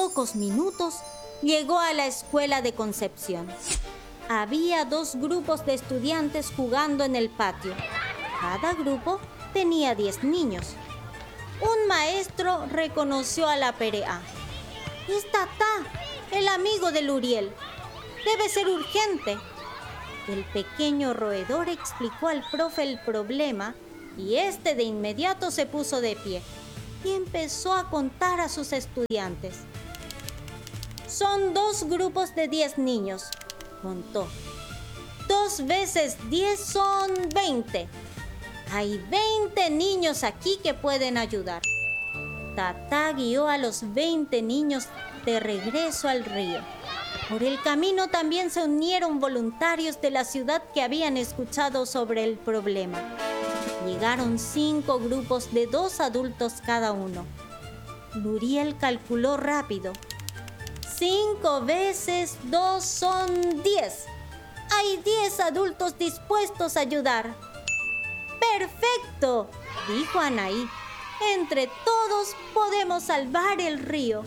pocos minutos llegó a la escuela de Concepción. Había 2 grupos de estudiantes jugando en el patio. Cada grupo tenía 10 niños. Un maestro reconoció a la Perea. «Es Tatá, el amigo de Luriel. Debe ser urgente». El pequeño roedor explicó al profe el problema y este de inmediato se puso de pie y empezó a contar a sus estudiantes. «Son 2 grupos de 10 niños», contó. 2 veces 10 son 20. Hay 20 niños aquí que pueden ayudar. Tatá guió a los 20 niños de regreso al río. Por el camino también se unieron voluntarios de la ciudad que habían escuchado sobre el problema. Llegaron 5 grupos de 2 adultos cada uno. Luriel calculó rápido. 5 veces 2 son 10. Hay 10 adultos dispuestos a ayudar. ¡Perfecto!, dijo Anaí. Entre todos podemos salvar el río.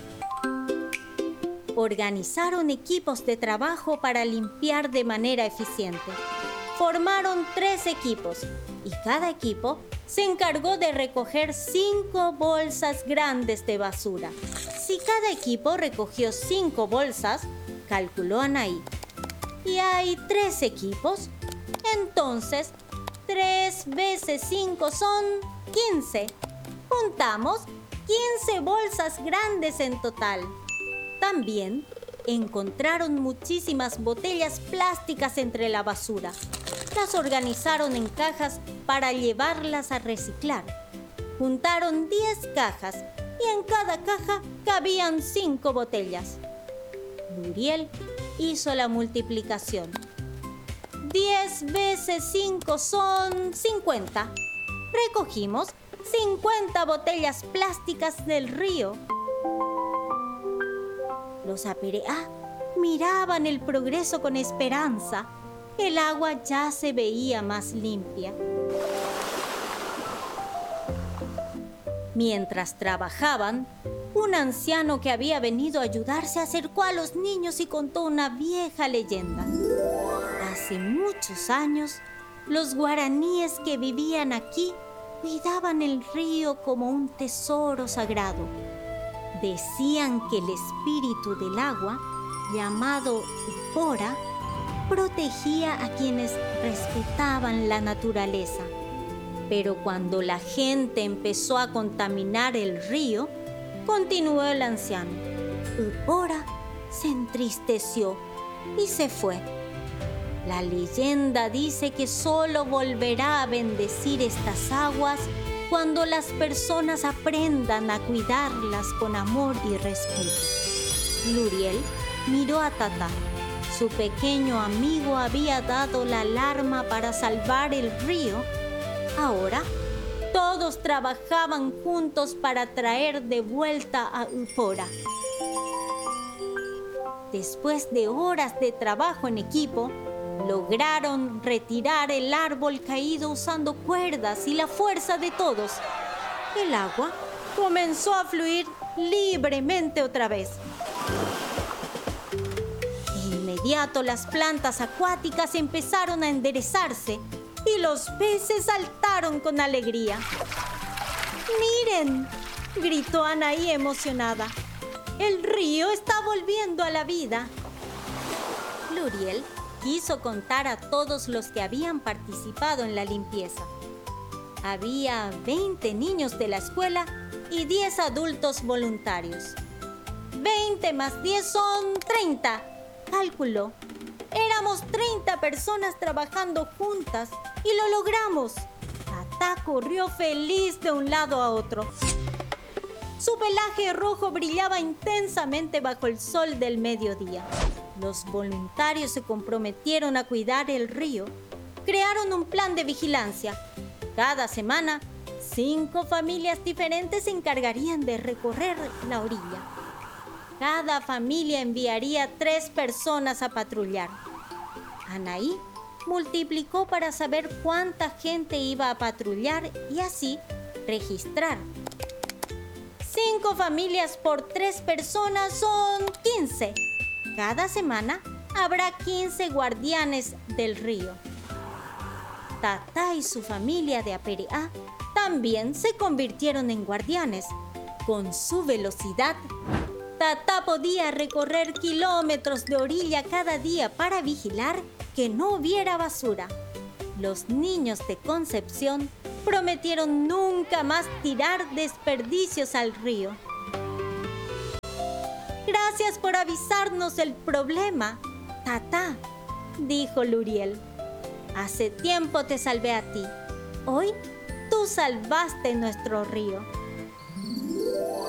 Organizaron equipos de trabajo para limpiar de manera eficiente. Formaron 3 equipos y cada equipo se encargó de recoger 5 bolsas grandes de basura. Si cada equipo recogió 5 bolsas, calculó Anaí, y hay 3 equipos, entonces 3 veces 5 son 15. Juntamos 15 bolsas grandes en total. También encontraron muchísimas botellas plásticas entre la basura. Las organizaron en cajas para llevarlas a reciclar. Juntaron 10 cajas y en cada caja cabían 5 botellas. Luriel hizo la multiplicación. 10 veces 5 son 50. Recogimos 50 botellas plásticas del río. Los Apereá miraban el progreso con esperanza. El agua ya se veía más limpia. Mientras trabajaban, un anciano que había venido a ayudar se acercó a los niños y contó una vieja leyenda. Hace muchos años, los guaraníes que vivían aquí cuidaban el río como un tesoro sagrado. Decían que el espíritu del agua, llamado Upora, protegía a quienes respetaban la naturaleza. Pero cuando la gente empezó a contaminar el río, continuó el anciano, Upora se entristeció y se fue. La leyenda dice que solo volverá a bendecir estas aguas cuando las personas aprendan a cuidarlas con amor y respeto. Luriel miró a Tatá. Su pequeño amigo había dado la alarma para salvar el río. Ahora, todos trabajaban juntos para traer de vuelta a Upora. Después de horas de trabajo en equipo, lograron retirar el árbol caído usando cuerdas y la fuerza de todos. El agua comenzó a fluir libremente otra vez. De inmediato las plantas acuáticas empezaron a enderezarse y los peces saltaron con alegría. ¡Miren!, gritó Anaí emocionada. ¡El río está volviendo a la vida! Luriel quiso contar a todos los que habían participado en la limpieza. Había 20 niños de la escuela y 10 adultos voluntarios. 20 más 10 son 30, calculó. Éramos 30 personas trabajando juntas y lo logramos. Tatá corrió feliz de un lado a otro. Su pelaje rojo brillaba intensamente bajo el sol del mediodía. Los voluntarios se comprometieron a cuidar el río. Crearon un plan de vigilancia. Cada semana, 5 familias diferentes se encargarían de recorrer la orilla. Cada familia enviaría 3 personas a patrullar. Anaí multiplicó para saber cuánta gente iba a patrullar y así registrar. 5 familias por 3 personas son 15. Cada semana habrá 15 guardianes del río. Tata y su familia de Apereá también se convirtieron en guardianes. Con su velocidad, Tata podía recorrer kilómetros de orilla cada día para vigilar que no hubiera basura. Los niños de Concepción prometieron nunca más tirar desperdicios al río. Gracias por avisarnos del problema, Tata, dijo Luriel. Hace tiempo te salvé a ti. Hoy tú salvaste nuestro río.